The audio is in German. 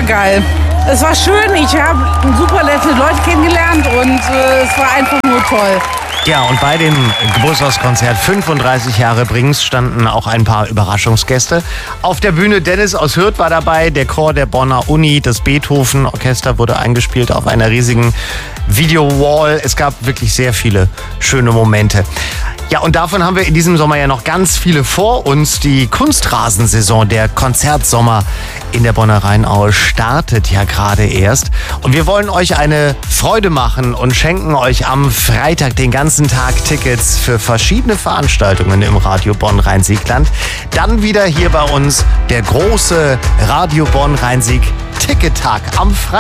super geil. Es war schön, ich habe super nette Leute kennengelernt und es war einfach nur toll. Ja, und bei dem Geburtstagskonzert 35 Jahre Brings standen auch ein paar Überraschungsgäste. Auf der Bühne Dennis aus Hürth war dabei, der Chor der Bonner Uni, das Beethoven-Orchester wurde eingespielt auf einer riesigen Video-Wall. Es gab wirklich sehr viele schöne Momente. Ja, und davon haben wir in diesem Sommer ja noch ganz viele vor uns. Die Kunstrasensaison, der Konzertsommer in der Bonner Rheinaue startet ja gerade erst. Und wir wollen euch eine Freude machen und schenken euch am Freitag den ganzen Tag Tickets für verschiedene Veranstaltungen im Radio Bonn-Rhein-Sieg-Land. Dann wieder hier bei uns der große Radio Bonn-Rhein-Sieg-Tickettag am Freitag.